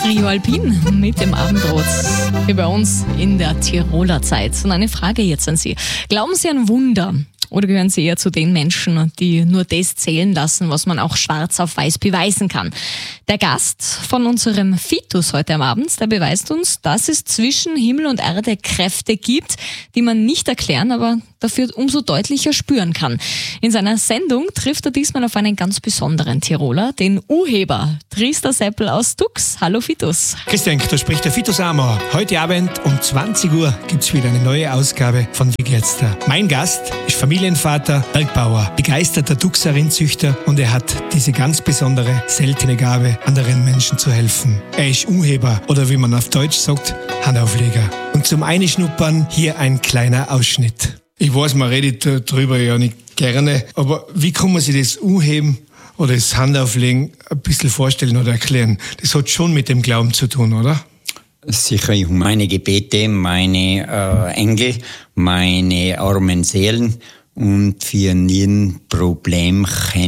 Trio Alpin mit dem Abendrot hier bei uns in der Tiroler Zeit. Und eine Frage jetzt an Sie. Glauben Sie an Wunder? Oder gehören Sie eher zu den Menschen, die nur das zählen lassen, was man auch schwarz auf weiß beweisen kann? Der Gast von unserem Fitus heute am Abend, der beweist uns, dass es zwischen Himmel und Erde Kräfte gibt, die man nicht erklären, aber dafür umso deutlicher spüren kann. In seiner Sendung trifft er diesmal auf einen ganz besonderen Tiroler, den Urheber Tristan Seppel aus Tux. Hallo Fitus. Grüß dich, da spricht der Fitus Amor. Heute Abend um 20 Uhr gibt's wieder eine neue Ausgabe von Wie geht's da? Mein Gast ist Familienvater, Bergbauer, begeisterter Tuxer-Rindzüchter und er hat diese ganz besondere, seltene Gabe, anderen Menschen zu helfen. Er ist Urheber oder wie man auf Deutsch sagt, Handaufleger. Und zum Einschnuppern hier ein kleiner Ausschnitt. Ich weiß, man redet darüber ja nicht gerne, aber wie kann man sich das Anheben oder das Handauflegen ein bisschen vorstellen oder erklären? Das hat schon mit dem Glauben zu tun, oder? Sicher, meine Gebete, meine Engel, meine armen Seelen und für jeden Problem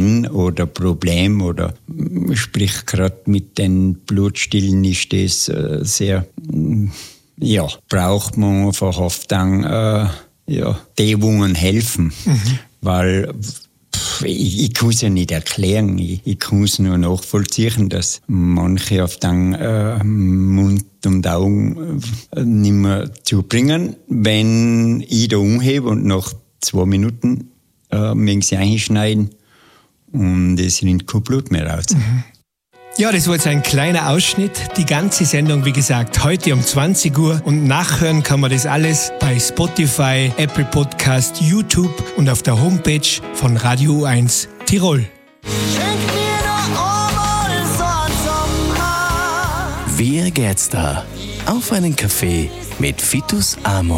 oder sprich gerade mit den Blutstillen ist das sehr, braucht man einfach oft dann Dämungen helfen, weil ich kann es ja nicht erklären, ich kann es nur nachvollziehen, dass manche auf den Mund und Augen nicht mehr zubringen, wenn ich da umhebe und nach 2 Minuten mögen sie einschneiden und es rinnt kein Blut mehr raus. Ja, das war jetzt ein kleiner Ausschnitt. Die ganze Sendung, wie gesagt, heute um 20 Uhr. Und nachhören kann man das alles bei Spotify, Apple Podcast, YouTube und auf der Homepage von Radio U1 Tirol. Wie geht's da? Auf einen Kaffee mit Fitus Amor.